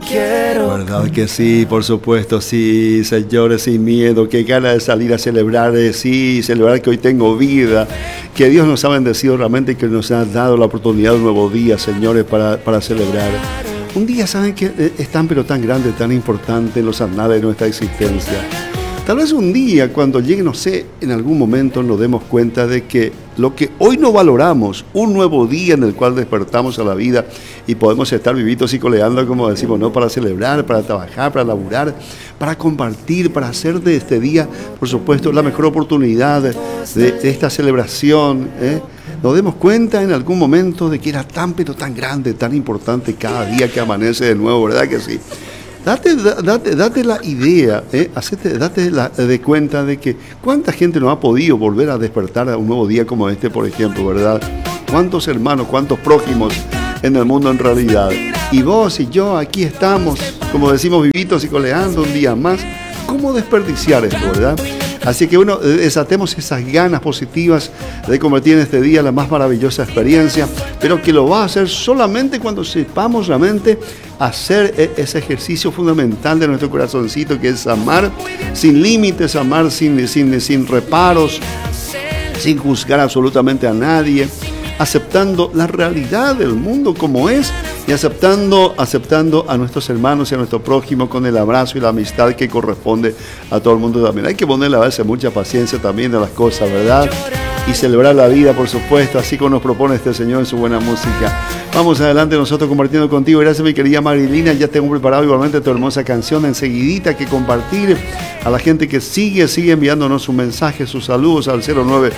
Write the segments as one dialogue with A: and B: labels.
A: ¿Verdad que sí? Por supuesto, sí, señores, sin miedo, qué ganas de salir a celebrar, sí, celebrar que hoy tengo vida, que Dios nos ha bendecido realmente y que nos ha dado la oportunidad de un nuevo día, señores, para celebrar. Un día, ¿saben qué? Es tan pero tan grande, tan importante en los anales de nuestra existencia. Tal vez un día, cuando llegue, no sé, en algún momento nos demos cuenta de que lo que hoy no valoramos, un nuevo día en el cual despertamos a la vida y podemos estar vivitos y coleando, como decimos, ¿no? Para celebrar, para trabajar, para laburar, para compartir, para hacer de este día, por supuesto, la mejor oportunidad de esta celebración, Nos demos cuenta en algún momento de que era tan pero tan grande, tan importante cada día que amanece de nuevo, ¿verdad que sí? Date la idea, date de cuenta de que cuánta gente no ha podido volver a despertar a un nuevo día como este, por ejemplo, ¿verdad? Cuántos hermanos, cuántos prójimos en el mundo en realidad. Y vos y yo aquí estamos, como decimos, vivitos y coleando un día más. ¿Cómo desperdiciar esto, verdad? Así que desatemos esas ganas positivas de convertir en este día la más maravillosa experiencia, pero que lo va a hacer solamente cuando sepamos realmente hacer ese ejercicio fundamental de nuestro corazoncito, que es amar sin límites, amar sin reparos, sin juzgar absolutamente a nadie, aceptando la realidad del mundo como es y aceptando a nuestros hermanos y a nuestro prójimo con el abrazo y la amistad que corresponde a todo el mundo también. Hay que ponerle a veces mucha paciencia también a las cosas, ¿verdad? Y celebrar la vida, por supuesto, así como nos propone este Señor en su buena música. Vamos adelante nosotros compartiendo contigo. Gracias, mi querida Marilina. Ya tengo preparado igualmente tu hermosa canción enseguidita que compartir a la gente que sigue enviándonos sus mensajes, sus saludos al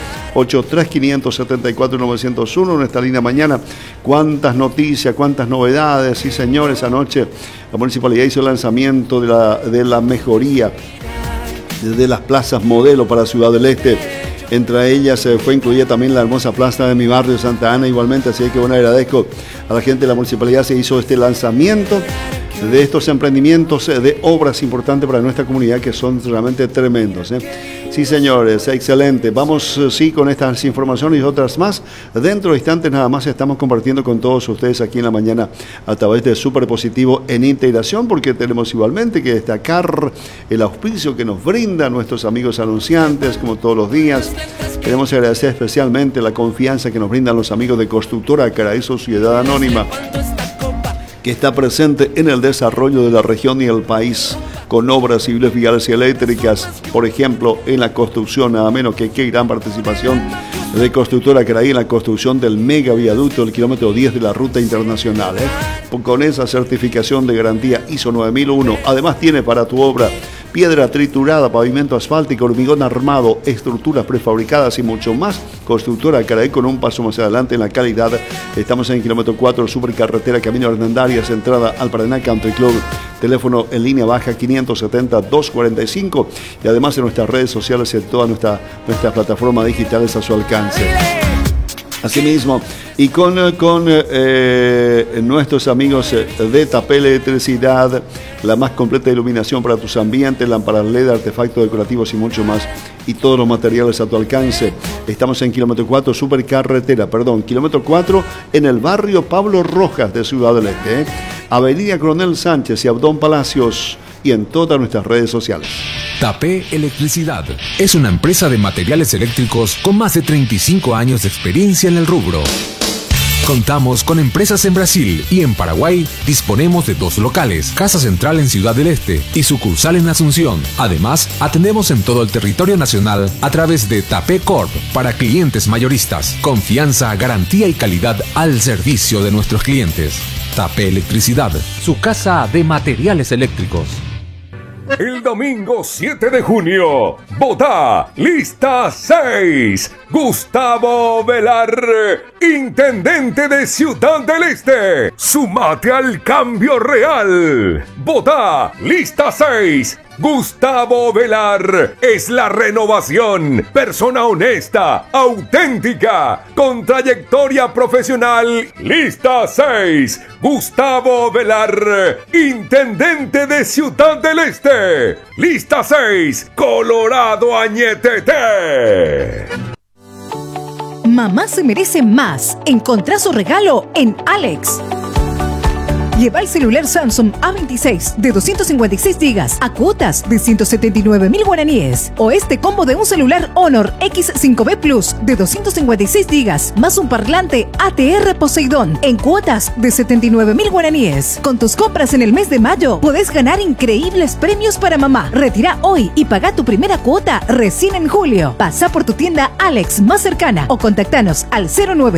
A: 0983-574-901, nuestra línea mañana. Cuántas noticias, cuántas novedades. Sí, señores, anoche la municipalidad hizo el lanzamiento de la mejoría de las plazas modelo para Ciudad del Este. Entre ellas fue incluida también la hermosa plaza de mi barrio Santa Ana igualmente, así que bueno, agradezco a la gente de la municipalidad. Se hizo este lanzamiento de estos emprendimientos de obras importantes para nuestra comunidad que son realmente tremendos. Sí, señores, excelente. Vamos, sí, con estas informaciones y otras más. Dentro de instantes nada más estamos compartiendo con todos ustedes aquí en la mañana a través de Súper Positivo en Integración, porque tenemos igualmente que destacar el auspicio que nos brindan nuestros amigos anunciantes, como todos los días. Queremos agradecer especialmente la confianza que nos brindan los amigos de Constructora Caraí Sociedad Anónima, que está presente en el desarrollo de la región y el país, con obras civiles, viales y eléctricas, por ejemplo, en la construcción, nada menos que qué gran participación de Constructora Caraí en la construcción del mega viaducto del kilómetro 10 de la ruta internacional, con esa certificación de garantía ISO 9001. Además tiene para tu obra piedra triturada, pavimento asfáltico, hormigón armado, estructuras prefabricadas y mucho más. Constructora Caraí, con un paso más adelante en la calidad. Estamos en el kilómetro 4, supercarretera Camino Hernandarias, entrada al Paraná Country Club. Teléfono en línea baja 570-245 y además en nuestras redes sociales y en todas nuestras plataformas digitales a su alcance. Asimismo, y con nuestros amigos de Tapé Electricidad, la más completa iluminación para tus ambientes, lámparas LED, artefactos decorativos y mucho más, y todos los materiales a tu alcance. Estamos en kilómetro 4, kilómetro 4 en el barrio Pablo Rojas de Ciudad del Este, Avenida Coronel Sánchez y Abdón Palacios, y en todas nuestras redes sociales.
B: Tapé Electricidad es una empresa de materiales eléctricos con más de 35 años de experiencia en el rubro. Contamos con empresas en Brasil y en Paraguay. Disponemos de 2 locales, Casa Central en Ciudad del Este y sucursal en Asunción. Además, atendemos en todo el territorio nacional a través de Tapé Corp para clientes mayoristas. Confianza, garantía y calidad al servicio de nuestros clientes. Tapé Electricidad, su casa de materiales eléctricos.
C: El domingo 7 de junio, Bogotá, lista 6. Gustavo Velar, intendente de Ciudad del Este. Sumate al cambio real. Bogotá, lista 6. Gustavo Velar es la renovación. Persona honesta, auténtica, con trayectoria profesional. Lista 6. Gustavo Velar, intendente de Ciudad del Este. Lista 6. Colorado Añetete.
D: Mamá se merece más. Encontrá su regalo en Alex. Lleva el celular Samsung A26 de 256 GB a cuotas de 179.000 guaraníes. O este combo de un celular Honor X5B Plus de 256 GB más un parlante ATR Poseidón en cuotas de 79.000 guaraníes. Con tus compras en el mes de mayo podés ganar increíbles premios para mamá. Retira hoy y paga tu primera cuota recién en julio. Pasa por tu tienda Alex más cercana o contactanos al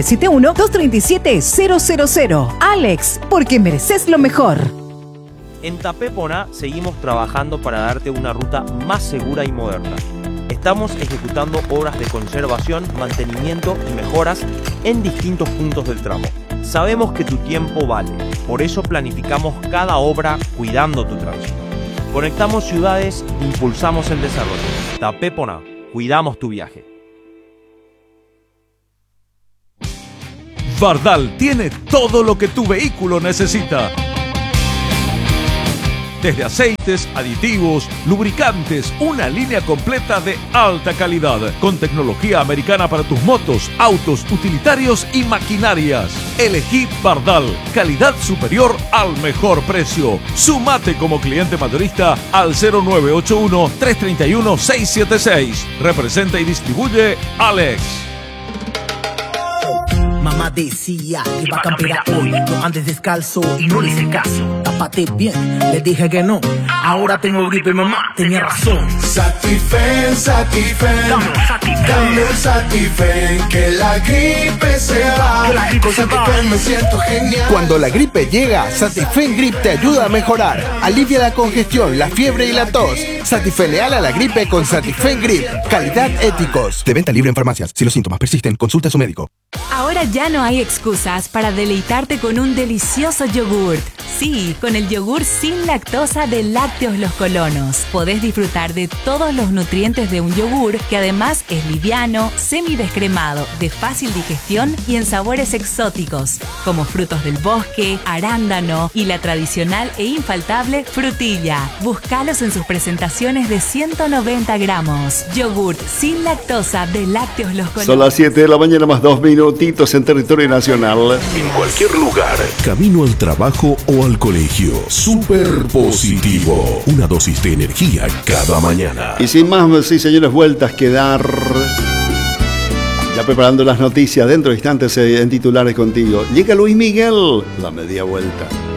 D: 0971-237-000. Alex, porque mereces lo mejor.
E: En Tapepona seguimos trabajando para darte una ruta más segura y moderna. Estamos ejecutando obras de conservación, mantenimiento y mejoras en distintos puntos del tramo. Sabemos que tu tiempo vale, por eso planificamos cada obra cuidando tu tránsito. Conectamos ciudades, impulsamos el desarrollo. Tapepona, cuidamos tu viaje.
F: Bardal tiene todo lo que tu vehículo necesita. Desde aceites, aditivos, lubricantes, una línea completa de alta calidad, con tecnología americana para tus motos, autos, utilitarios y maquinarias. Elegí Bardal, calidad superior al mejor precio. Sumate como cliente mayorista al 0981-331-676. Representa y distribuye Alex.
G: Mamá decía que iba a campear hoy, no andes descalzo y no le hice caso. Tápate bien, le dije que no. Ahora tengo gripe, mamá tenía razón.
H: Satifen, dame un Satifen, que la gripe se va. Con Satifen me siento genial.
I: Cuando la gripe llega, Satifen Grip te ayuda a mejorar. Alivia la congestión, la fiebre y la tos. Satifen leal a la gripe con Satifen Grip. Calidad Éticos. De venta libre en farmacias. Si los síntomas persisten, consulta a su médico.
J: Ahora ya no hay excusas para deleitarte con un delicioso yogurt. Sí, con el yogur sin lactosa de Lácteos Los Colonos. Podés disfrutar de todos los nutrientes de un yogur que además es liviano, semidescremado, de fácil digestión y en sabores exóticos, como frutos del bosque, arándano y la tradicional e infaltable frutilla. Búscalos en sus presentaciones de 190 gramos. Yogurt sin lactosa de Lácteos Los Colonos.
A: Son las 7 de la mañana más 2 minutitos en territorio nacional.
B: En cualquier lugar, camino al trabajo o al colegio. Super positivo. Una dosis de energía cada mañana.
A: Y sin más, sí, señores, vueltas que dar. Ya preparando las noticias dentro de instantes en titulares contigo. Llega Luis Miguel, la media vuelta.